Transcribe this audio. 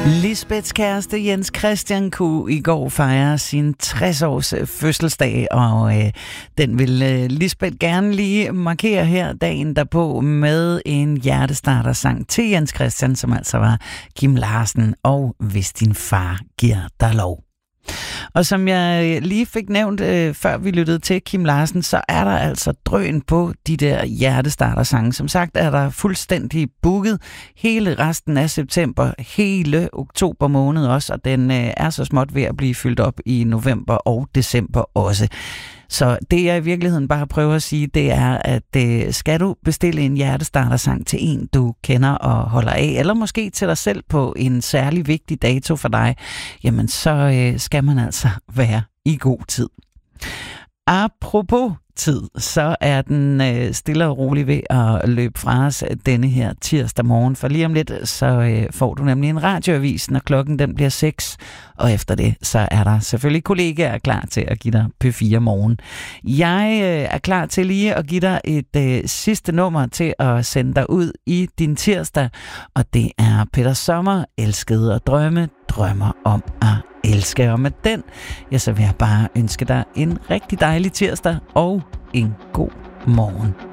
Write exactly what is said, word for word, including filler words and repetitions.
Lisbeths kæreste Jens Christian kunne i går fejre sin tres års fødselsdag, og øh, den vil øh, Lisbeth gerne lige markere her dagen derpå med en hjertestartersang til Jens Christian, som altså var Kim Larsen og Hvis din far giver dig lov. Og som jeg lige fik nævnt, øh, før vi lyttede til Kim Larsen, så er der altså drøn på de der hjertestartersange. Som sagt er der fuldstændig booket hele resten af september, hele oktober måned også, og den øh, er så småt ved at blive fyldt op i november og december også. Så det jeg i virkeligheden bare prøver at sige, det er, at øh, skal du bestille en hjertestartersang til en, du kender og holder af, eller måske til dig selv på en særlig vigtig dato for dig, jamen så øh, skal man altså være i god tid. Apropos tid, så er den øh, stille og rolig ved at løbe fra os denne her tirsdag morgen. For lige om lidt, så øh, får du nemlig en radioavis, når klokken den bliver seks. Og efter det, så er der selvfølgelig kollegaer klar til at give dig P fire morgen. Jeg øh, er klar til lige at give dig et øh, sidste nummer til at sende dig ud i din tirsdag. Og det er Peter Sommer, Elskede og drømme, drømmer om at elske. Og med den, ja, så vil jeg bare ønske dig en rigtig dejlig tirsdag og en god morgen.